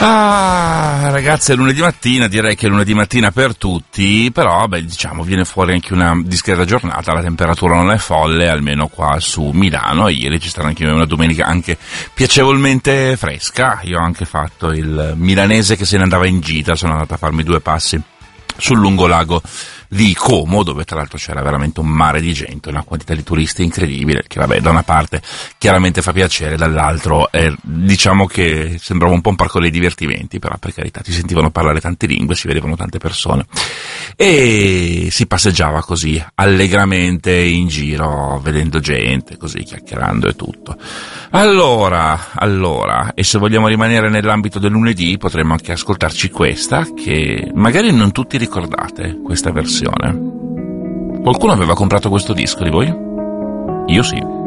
Ah, ragazzi, è lunedì mattina, direi che è lunedì mattina per tutti, però, diciamo, viene fuori anche una discreta giornata, la temperatura non è folle, almeno qua su Milano, e ieri ci sarà anche una domenica anche piacevolmente fresca. Io ho anche fatto il milanese che se ne andava in gita, sono andato a farmi 2 passi sul lungolago di Como, dove tra l'altro c'era veramente un mare di gente, una quantità di turisti incredibile, che vabbè, da una parte chiaramente fa piacere, dall'altro diciamo che sembrava un po' un parco dei divertimenti, però per carità si sentivano parlare tante lingue, si vedevano tante persone e si passeggiava così allegramente in giro vedendo gente, così chiacchierando e tutto. Allora, e se vogliamo rimanere nell'ambito del lunedì potremmo anche ascoltarci questa, che magari non tutti ricordate, questa versione. Qualcuno aveva comprato questo disco di voi? Io sì.